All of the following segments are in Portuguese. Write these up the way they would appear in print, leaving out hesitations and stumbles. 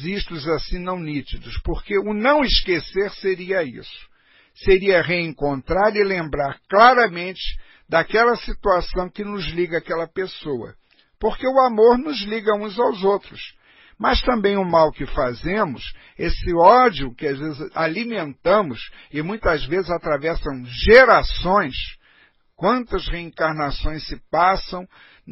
registros assim não nítidos, porque o não esquecer seria isso. Seria reencontrar e lembrar claramente daquela situação que nos liga àquela pessoa. Porque o amor nos liga uns aos outros. Mas também o mal que fazemos, esse ódio que às vezes alimentamos e muitas vezes atravessam gerações, quantas reencarnações se passam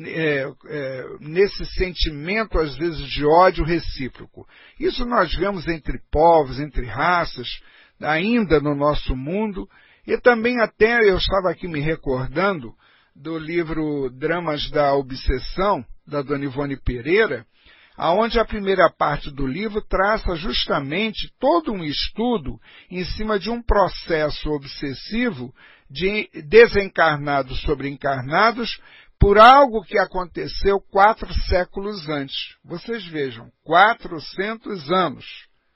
nesse sentimento, às vezes, de ódio recíproco. Isso nós vemos entre povos, entre raças, ainda no nosso mundo, e também até eu estava aqui me recordando do livro Dramas da Obsessão, da Dona Ivone Pereira, aonde a primeira parte do livro traça justamente todo um estudo em cima de um processo obsessivo de desencarnados sobre encarnados por algo que aconteceu 4 séculos antes. Vocês vejam, 400 anos.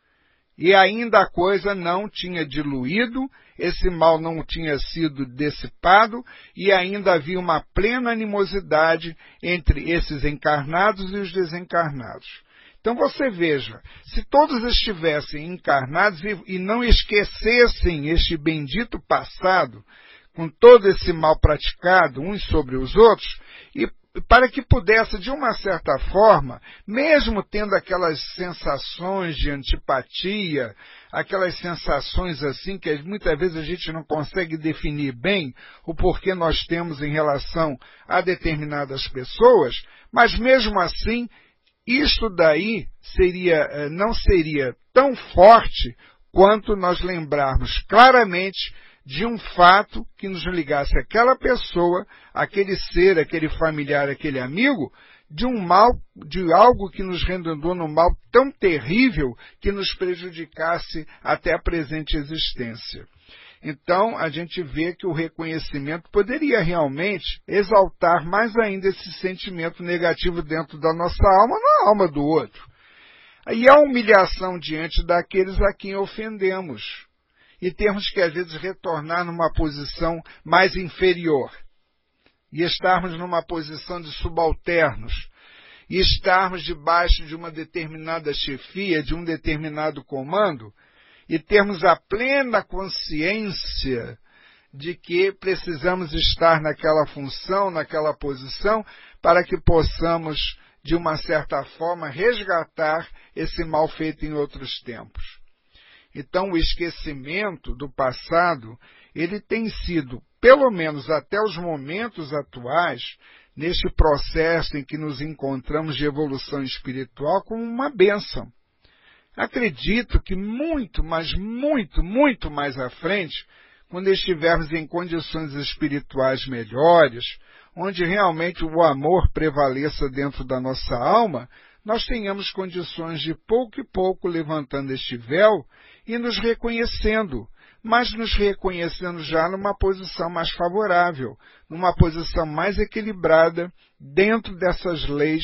E ainda a coisa não tinha diluído, esse mal não tinha sido dissipado e ainda havia uma plena animosidade entre esses encarnados e os desencarnados. Então você veja, se todos estivessem encarnados e não esquecessem este bendito passado, com todo esse mal praticado uns sobre os outros, e para que pudesse, de uma certa forma, mesmo tendo aquelas sensações de antipatia, aquelas sensações assim que muitas vezes a gente não consegue definir bem o porquê nós temos em relação a determinadas pessoas, mas mesmo assim, isto daí não seria tão forte quanto nós lembrarmos claramente de um fato que nos ligasse àquela pessoa, aquele ser, aquele familiar, aquele amigo, de um mal, de algo que nos redundou num mal tão terrível que nos prejudicasse até a presente existência. Então, a gente vê que o reconhecimento poderia realmente exaltar mais ainda esse sentimento negativo dentro da nossa alma, na alma do outro. E a humilhação diante daqueles a quem ofendemos. E temos que, às vezes, retornar numa posição mais inferior. E estarmos numa posição de subalternos. E estarmos debaixo de uma determinada chefia, de um determinado comando, e termos a plena consciência de que precisamos estar naquela função, naquela posição, para que possamos, de uma certa forma, resgatar esse mal feito em outros tempos. Então, o esquecimento do passado, ele tem sido, pelo menos até os momentos atuais, neste processo em que nos encontramos de evolução espiritual, como uma bênção. Acredito que muito, mas muito, muito mais à frente, quando estivermos em condições espirituais melhores, onde realmente o amor prevaleça dentro da nossa alma, nós tenhamos condições de pouco e pouco levantando este véu e nos reconhecendo, mas nos reconhecendo já numa posição mais favorável, numa posição mais equilibrada dentro dessas leis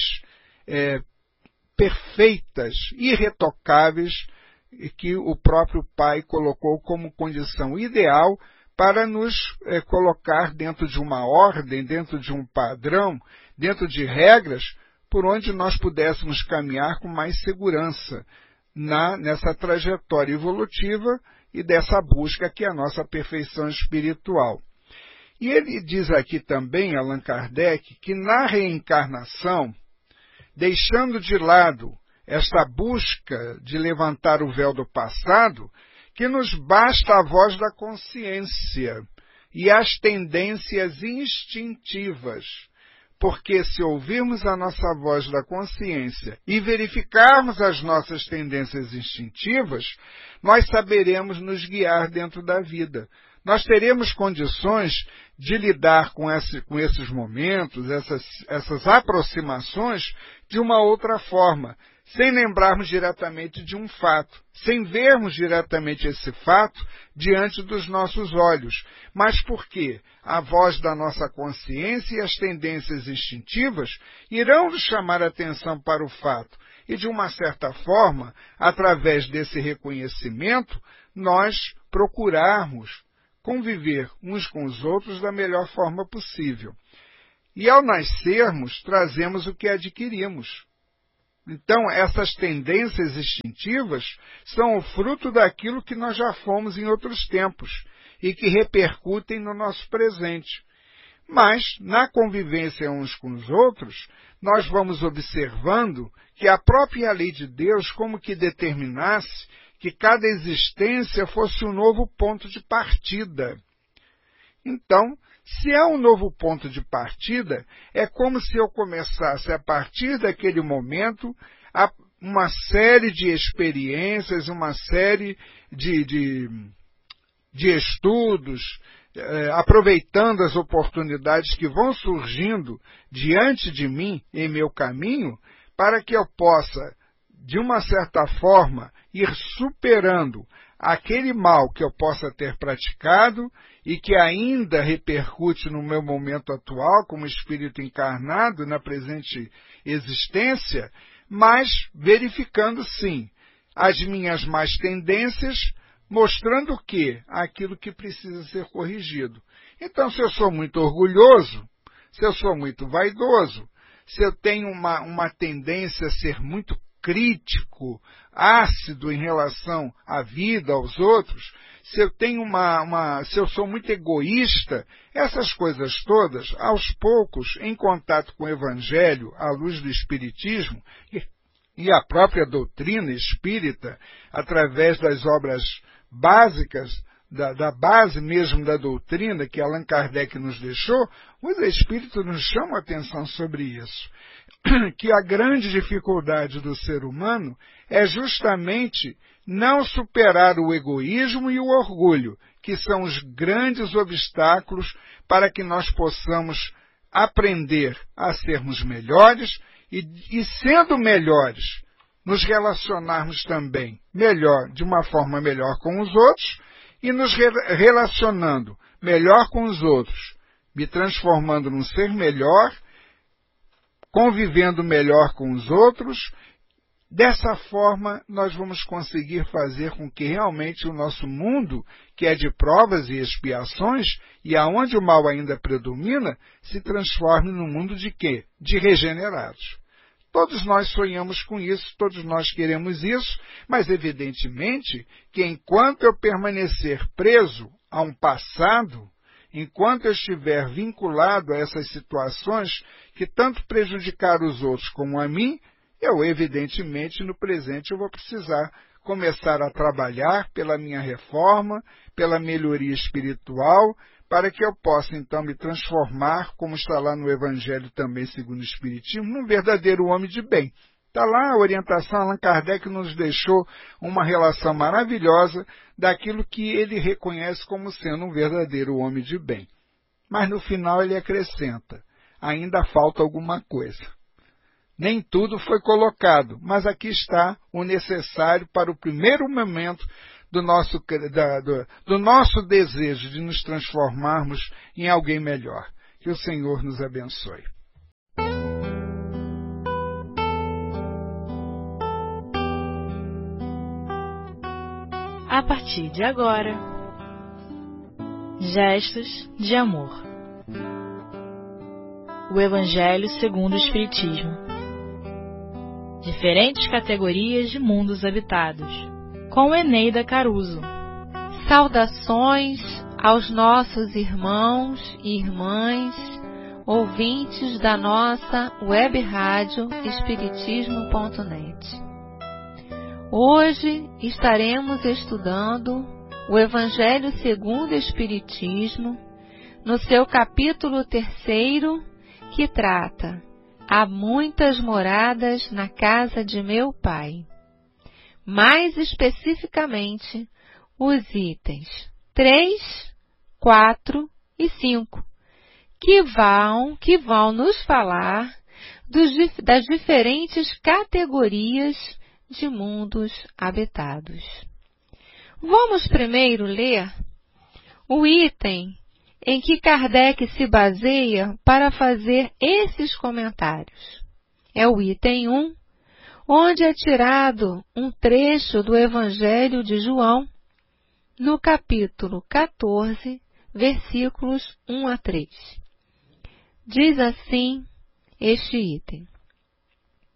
perfeitas, irretocáveis, que o próprio Pai colocou como condição ideal para nos colocar dentro de uma ordem, dentro de um padrão, dentro de regras, por onde nós pudéssemos caminhar com mais segurança nessa trajetória evolutiva e dessa busca que é a nossa perfeição espiritual. E ele diz aqui também, Allan Kardec, que na reencarnação, deixando de lado esta busca de levantar o véu do passado, que nos basta a voz da consciência e as tendências instintivas, porque se ouvirmos a nossa voz da consciência e verificarmos as nossas tendências instintivas, nós saberemos nos guiar dentro da vida. Nós teremos condições de lidar com esses momentos, essas aproximações de uma outra forma, sem lembrarmos diretamente de um fato, sem vermos diretamente esse fato diante dos nossos olhos. Mas por quê? A voz da nossa consciência e as tendências instintivas irão nos chamar a atenção para o fato. E, de uma certa forma, através desse reconhecimento, nós procurarmos conviver uns com os outros da melhor forma possível. E ao nascermos, trazemos o que adquirimos. Então, essas tendências instintivas são o fruto daquilo que nós já fomos em outros tempos e que repercutem no nosso presente. Mas, na convivência uns com os outros, nós vamos observando que a própria lei de Deus como que determinasse que cada existência fosse um novo ponto de partida. Então, se é um novo ponto de partida, é como se eu começasse, a partir daquele momento, uma série de experiências, uma série de estudos, aproveitando as oportunidades que vão surgindo diante de mim, em meu caminho, para que eu possa, de uma certa forma, ir superando aquele mal que eu possa ter praticado e que ainda repercute no meu momento atual como espírito encarnado na presente existência, mas verificando sim as minhas más tendências, mostrando o quê? Aquilo que precisa ser corrigido. Então, se eu sou muito orgulhoso, se eu sou muito vaidoso, se eu tenho uma tendência a ser muito crítico, ácido em relação à vida, aos outros, se eu tenho se eu sou muito egoísta, essas coisas todas, aos poucos, em contato com o Evangelho, à luz do Espiritismo e a própria doutrina espírita, através das obras básicas, da base mesmo da doutrina que Allan Kardec nos deixou, os espíritos nos chamam a atenção sobre isso. Que a grande dificuldade do ser humano é justamente não superar o egoísmo e o orgulho, que são os grandes obstáculos para que nós possamos aprender a sermos melhores e sendo melhores, nos relacionarmos também de uma forma melhor com os outros e nos relacionando melhor com os outros, me transformando num ser melhor, convivendo melhor com os outros. Dessa forma, nós vamos conseguir fazer com que realmente o nosso mundo, que é de provas e expiações, e aonde o mal ainda predomina, se transforme num mundo de quê? De regenerados. Todos nós sonhamos com isso, todos nós queremos isso, mas evidentemente que enquanto eu permanecer preso a um passado, enquanto eu estiver vinculado a essas situações que tanto prejudicaram os outros como a mim, eu evidentemente no presente eu vou precisar começar a trabalhar pela minha reforma, pela melhoria espiritual, para que eu possa, então, me transformar, como está lá no Evangelho também, segundo o Espiritismo, num verdadeiro homem de bem. Está lá a orientação, Allan Kardec nos deixou uma relação maravilhosa daquilo que ele reconhece como sendo um verdadeiro homem de bem. Mas no final ele acrescenta, ainda falta alguma coisa. Nem tudo foi colocado, mas aqui está o necessário para o primeiro momento do nosso desejo de nos transformarmos em alguém melhor. Que o Senhor nos abençoe. A partir de agora, gestos de amor. O Evangelho segundo o Espiritismo. Diferentes categorias de mundos habitados. Com Eneida Caruso. Saudações aos nossos irmãos e irmãs, ouvintes da nossa web rádio Espiritismo.net. Hoje estaremos estudando o Evangelho segundo o Espiritismo, no seu capítulo 3º, que trata Há muitas moradas na casa de meu Pai. Mais especificamente, os itens 3, 4 e 5, que vão nos falar das diferentes categorias de mundos habitados. Vamos primeiro ler o item em que Kardec se baseia para fazer esses comentários. É o item 1, onde é tirado um trecho do Evangelho de João, no capítulo 14, versículos 1 a 3. Diz assim este item: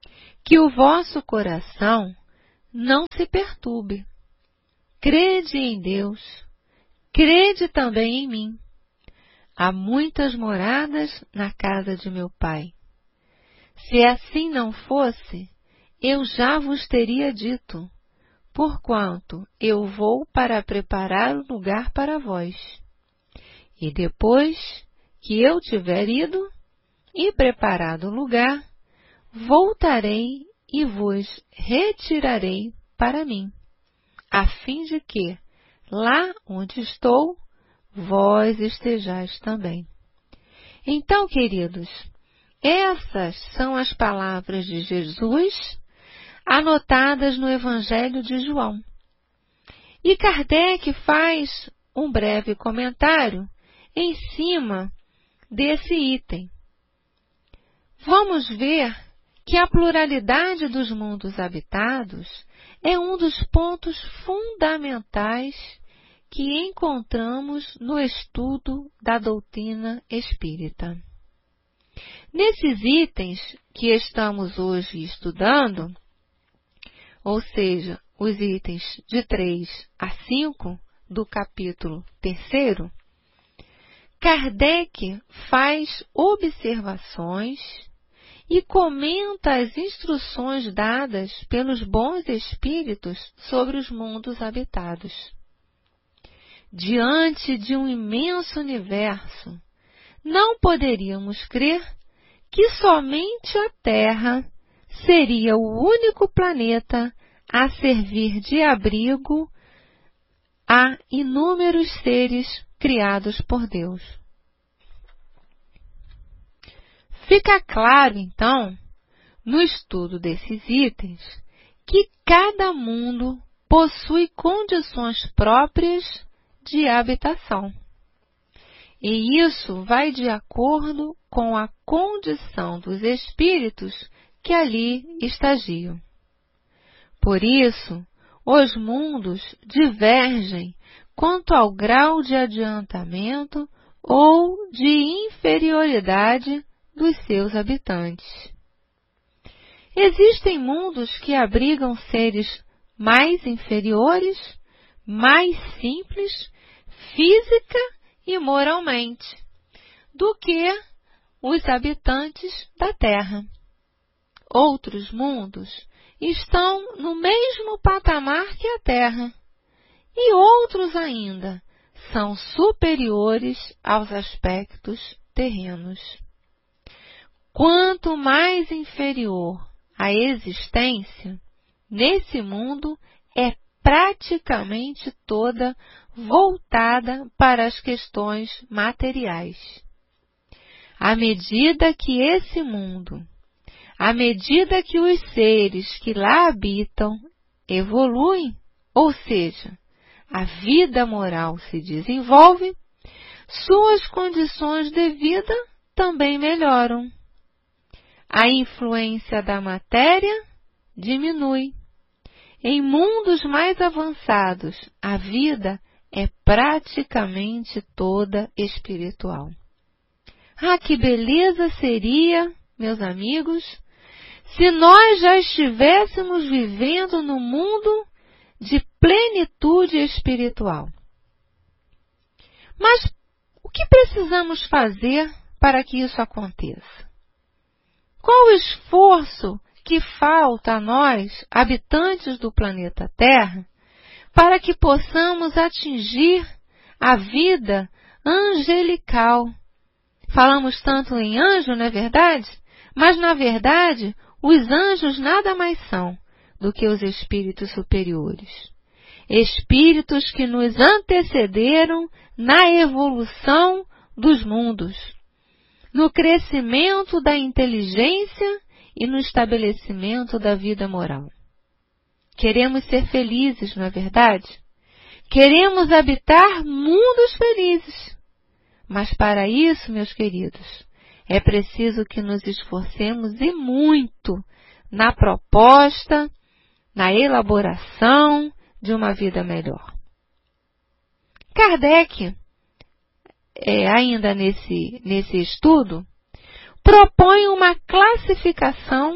que o vosso coração não se perturbe. Crede em Deus, crede também em mim. Há muitas moradas na casa de meu Pai. Se assim não fosse, eu já vos teria dito, porquanto eu vou para preparar o lugar para vós. E depois que eu tiver ido e preparado o lugar, voltarei e vos retirarei para mim, a fim de que, lá onde estou, vós estejais também. Então, queridos, essas são as palavras de Jesus anotadas no Evangelho de João. E Kardec faz um breve comentário em cima desse item. Vamos ver que a pluralidade dos mundos habitados é um dos pontos fundamentais que encontramos no estudo da doutrina espírita. Nesses itens que estamos hoje estudando, ou seja, os itens de 3 a 5 do capítulo 3º, Kardec faz observações e comenta as instruções dadas pelos bons espíritos sobre os mundos habitados. Diante de um imenso universo, não poderíamos crer que somente a Terra seria o único planeta a servir de abrigo a inúmeros seres criados por Deus. Fica claro, então, no estudo desses itens, que cada mundo possui condições próprias de habitação. E isso vai de acordo com a condição dos espíritos que ali estagiam. Por isso, os mundos divergem quanto ao grau de adiantamento ou de inferioridade dos seus habitantes. Existem mundos que abrigam seres mais inferiores, mais simples, física e moralmente, do que os habitantes da Terra. Outros mundos estão no mesmo patamar que a Terra, e outros ainda são superiores aos aspectos terrenos. Quanto mais inferior a existência, nesse mundo é praticamente toda voltada para as questões materiais. À medida que esse mundo, à medida que os seres que lá habitam evoluem, ou seja, a vida moral se desenvolve, suas condições de vida também melhoram. A influência da matéria diminui. Em mundos mais avançados, a vida é praticamente toda espiritual. Ah, que beleza seria, meus amigos, se nós já estivéssemos vivendo no mundo de plenitude espiritual. Mas o que precisamos fazer para que isso aconteça? Qual o esforço que falta a nós, habitantes do planeta Terra, para que possamos atingir a vida angelical? Falamos tanto em anjo, não é verdade? Mas, na verdade, os anjos nada mais são do que os espíritos superiores. Espíritos que nos antecederam na evolução dos mundos, no crescimento da inteligência e no estabelecimento da vida moral. Queremos ser felizes, não é verdade? Queremos habitar mundos felizes. Mas para isso, meus queridos, é preciso que nos esforcemos e muito na proposta, na elaboração de uma vida melhor. Kardec, ainda nesse estudo, propõe uma classificação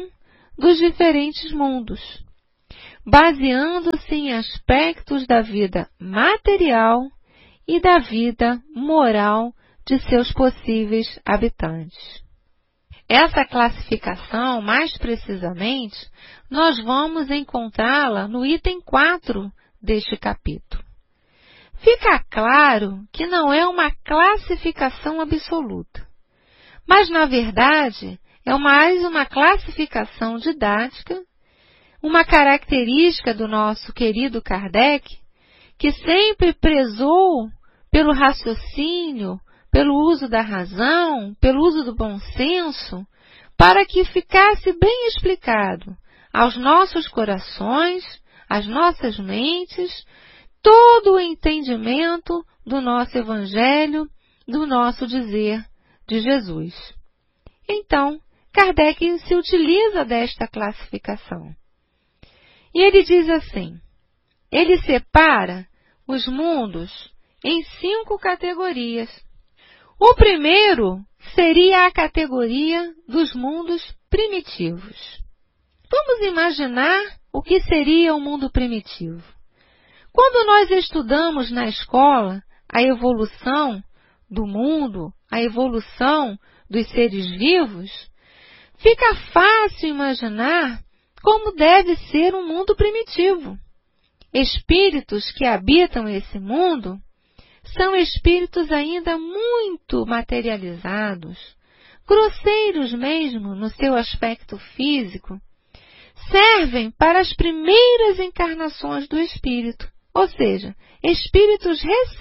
dos diferentes mundos, baseando-se em aspectos da vida material e da vida moral de seus possíveis habitantes. Essa classificação, mais precisamente, nós vamos encontrá-la no item 4 deste capítulo. Fica claro que não é uma classificação absoluta, mas, na verdade, é mais uma classificação didática, uma característica do nosso querido Kardec, que sempre prezou pelo raciocínio, pelo uso da razão, pelo uso do bom senso, para que ficasse bem explicado aos nossos corações, às nossas mentes, todo o entendimento do nosso Evangelho, do nosso dizer de Jesus. Então, Kardec se utiliza desta classificação. E ele diz assim, ele separa os mundos em 5 categorias. O primeiro seria a categoria dos mundos primitivos. Vamos imaginar o que seria o mundo primitivo. Quando nós estudamos na escola a evolução do mundo, a evolução dos seres vivos, fica fácil imaginar como deve ser um mundo primitivo. Espíritos que habitam esse mundo são espíritos ainda muito materializados, grosseiros mesmo no seu aspecto físico, servem para as primeiras encarnações do espírito, ou seja, espíritos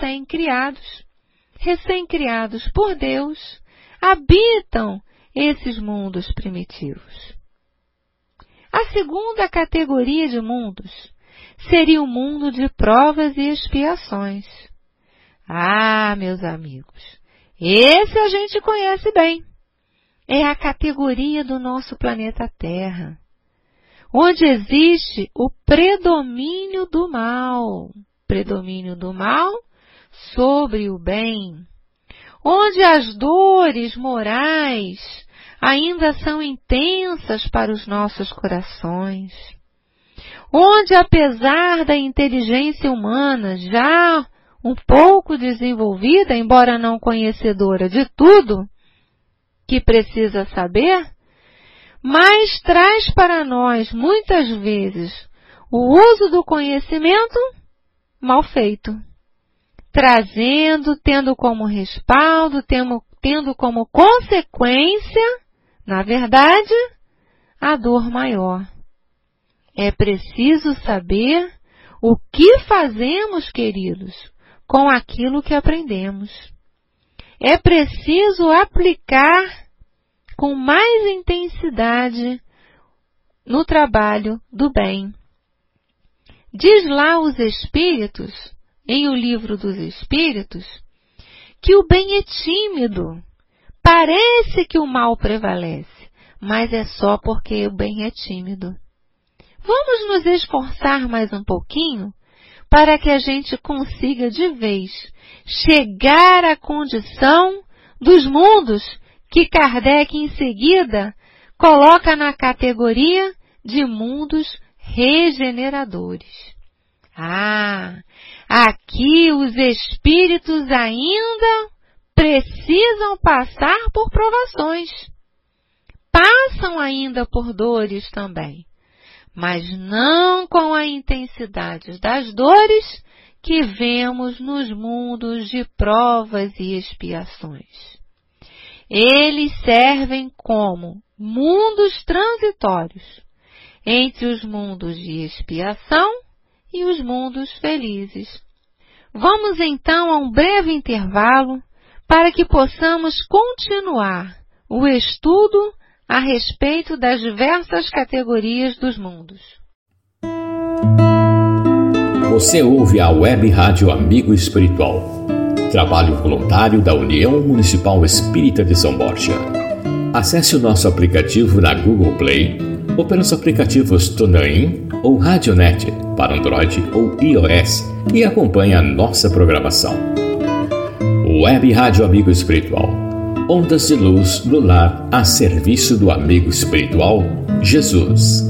recém-criados por Deus, habitam esses mundos primitivos. A segunda categoria de mundos seria o mundo de provas e expiações. Ah, meus amigos, esse a gente conhece bem. É a categoria do nosso planeta Terra, onde existe o predomínio do mal sobre o bem, onde as dores morais ainda são intensas para os nossos corações, onde, apesar da inteligência humana já um pouco desenvolvida, embora não conhecedora de tudo que precisa saber, mas traz para nós, muitas vezes, o uso do conhecimento mal feito, tendo como respaldo, tendo como consequência, na verdade, a dor maior. É preciso saber o que fazemos, queridos, com aquilo que aprendemos. É preciso aplicar com mais intensidade no trabalho do bem. Diz lá os Espíritos, em O Livro dos Espíritos, que o bem é tímido. Parece que o mal prevalece, mas é só porque o bem é tímido. Vamos nos esforçar mais um pouquinho para que a gente consiga de vez chegar à condição dos mundos que Kardec em seguida coloca na categoria de mundos regeneradores. Ah, aqui os espíritos ainda precisam passar por provações. Passam ainda por dores também, mas não com a intensidade das dores que vemos nos mundos de provas e expiações. Eles servem como mundos transitórios entre os mundos de expiação e os mundos felizes. Vamos então a um breve intervalo para que possamos continuar o estudo a respeito das diversas categorias dos mundos. Você ouve a Web Rádio Amigo Espiritual, trabalho voluntário da União Municipal Espírita de São Borja. Acesse o nosso aplicativo na Google Play ou pelos aplicativos TuneIn ou Radionet para Android ou iOS e acompanhe a nossa programação. Web Rádio Amigo Espiritual, ondas de luz do lar a serviço do amigo espiritual Jesus.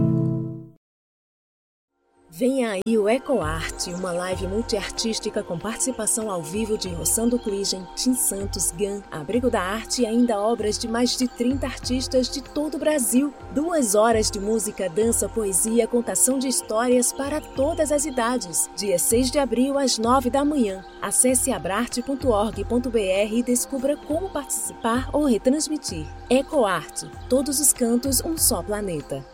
Venha aí o EcoArt, uma live multiartística com participação ao vivo de Rossando Kligen, Tim Santos, Gan, Abrigo da Arte e ainda obras de mais de 30 artistas de todo o Brasil. 2 horas de música, dança, poesia, contação de histórias para todas as idades. Dia 6 de abril, às 9 da manhã. Acesse abrarte.org.br e descubra como participar ou retransmitir. EcoArt, todos os cantos, um só planeta.